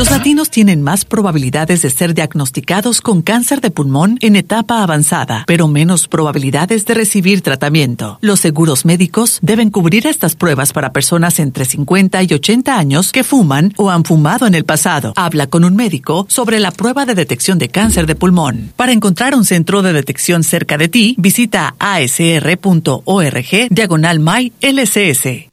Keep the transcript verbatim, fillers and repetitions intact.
Los latinos tienen más probabilidades de ser diagnosticados con cáncer de pulmón en etapa avanzada, pero menos probabilidades de recibir tratamiento. Los seguros médicos deben cubrir estas pruebas para personas entre cincuenta y ochenta años que fuman o han fumado en el pasado. Habla con un médico sobre la prueba de detección de cáncer de pulmón. Para encontrar un centro de detección cerca de ti, visita a s r punto org diagonal my L C S.